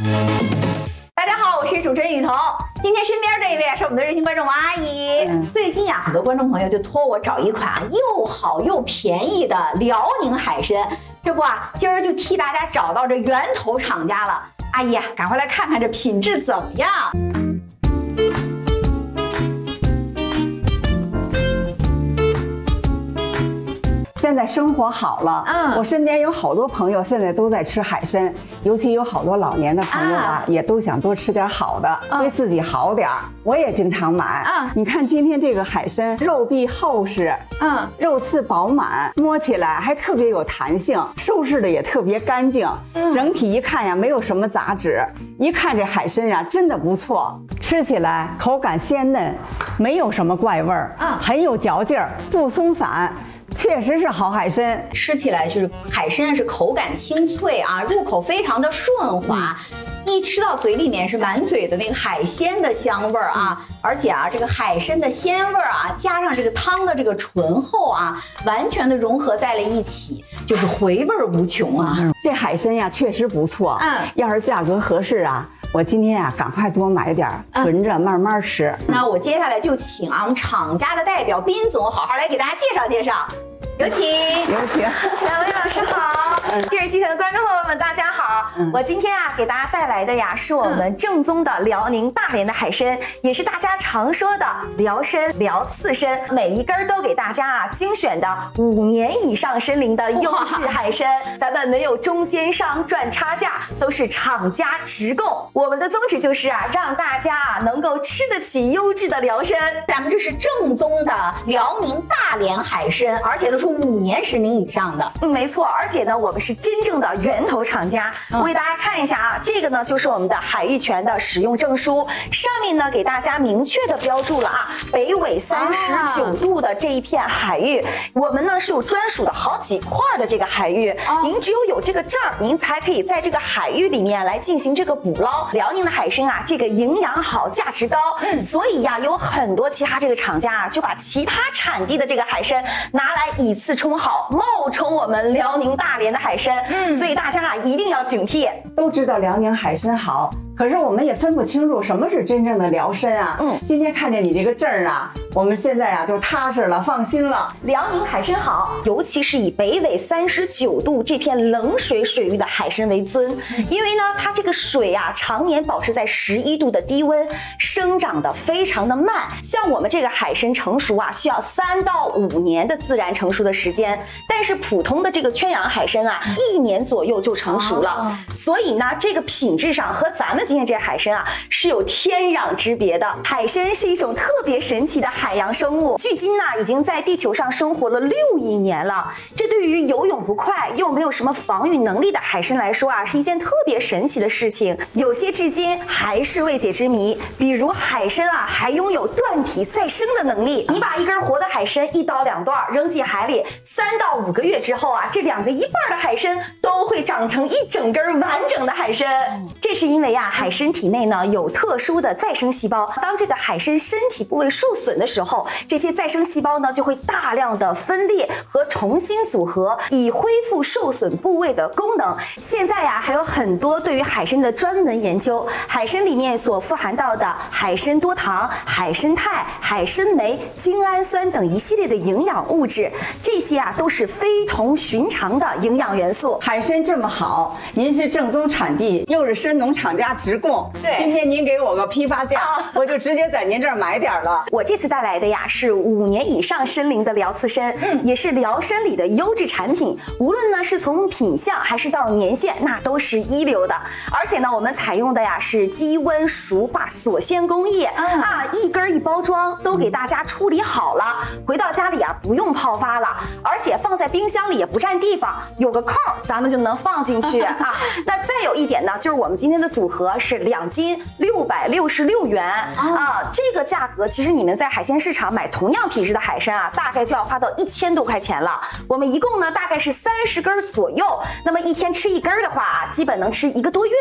大家好，我是主持人雨桐。今天身边这一位是我们的热心观众王阿姨。最近很多观众朋友就托我找一款又好又便宜的辽宁海参。这不今儿就替大家找到这源头厂家了。阿姨赶快来看看这品质怎么样。 现在生活好了，我身边有好多朋友现在都在吃海参，尤其有好多老年的朋友也都想多吃点好的，对自己好点。我也经常买。你看今天这个海参，肉壁厚实，肉刺饱满，摸起来还特别有弹性，收拾的也特别干净，整体一看呀，没有什么杂质。一看这海参呀，真的不错，吃起来口感鲜嫩，没有什么怪味儿，很有嚼劲儿，不松散。确实是好海参， 吃起来就是海参是口感清脆入口非常的顺滑，一吃到嘴里面是满嘴的那个海鲜的香味儿而且这个海参的鲜味儿加上这个汤的这个醇厚完全的融合在了一起，就是回味无穷这海参呀确实不错，要是价格合适我今天赶快多买点囤着慢慢吃。 那我接下来就请我们厂家的代表斌总好好来给大家介绍介绍，有请。 两位老师好，电视机前的观众朋友们大家好。我今天给大家带来的是我们正宗的辽宁大连的海参，也是大家常说的辽参、辽刺参，每一根都给大家精选的5年以上参龄的优质海参，咱们没有中间商赚差价，都是厂家直供。我们的宗旨就是让大家能够吃得起优质的辽参。 咱们这是正宗的辽宁大连海参，而且都是5年10龄以上的。 没错，而且呢，我们是真正的源头厂家。我给大家看一下这个呢就是我们的海域权的使用证书，上面呢给大家明确的标注了北纬39度的这一片海域，我们呢是有专属的好几块的这个海域，您只有这个证，您才可以在这个海域里面来进行这个捕捞。辽宁的海参这个营养好，价值高，所以有很多其他这个厂家就把其他产地的这个海参拿来以次充好，冒充我们辽宁大连的海参，所以大家一定要警惕。 都知道辽宁海参好，可是我们也分不清楚什么是真正的辽参今天看见你这个证我们现在就踏实了，放心了。 辽宁海参好，尤其是以北纬39度这片冷水水域的海参为尊，因为呢它这个水常年保持在11度的低温，生长的非常的慢。像我们这个海参成熟需要3到5年的自然成熟的时间，但是普通的这个圈养海参1年左右就成熟了，所以呢这个品质上和咱们今天这海参是有天壤之别的。海参是一种特别神奇的海洋生物，距今已经在地球上生活了6亿年了。这对于游泳不快又没有什么防御能力的海参来说是一件特别神奇的事情，有些至今还是未解之谜。比如海参还拥有断体再生的能力，你把一根活的海参1刀2断扔进海里，3到5个月之后这2个1半的海参都会长成一整根完整的海参。这是因为海参体内呢有特殊的再生细胞，当这个海参身体部位受损的时候，这些再生细胞呢就会大量的分裂和重新组合，以恢复受损部位的功能。现在还有很多对于海参的专门研究，海参里面所富含到的海参多糖、海参肽、海参酶、精氨酸等一系列的营养物质，这些都是非同寻常的营养元素。 海参这么好，您是正宗产地，又是参农厂家直供，今天您给我个批发价，我就直接在您这儿买点了。 我这次带来的是5年以上参龄的辽刺参，也是辽参里的优质产品，无论呢是从品相还是到年限，那都是一流的。而且呢我们采用的是低温熟化锁鲜工艺一根一包装都给大家处理好了，回到家里不用泡发了，而且放在冰箱里也不占地方，有个扣咱们就能放进去那再有一点呢，就是我们今天的组合是2斤666元这个价格其实你们在海鲜市场买同样品质的海参大概就要花到1000多块钱了。我们一共呢大概是30根左右，那么一天吃1根的话基本能吃1个多月。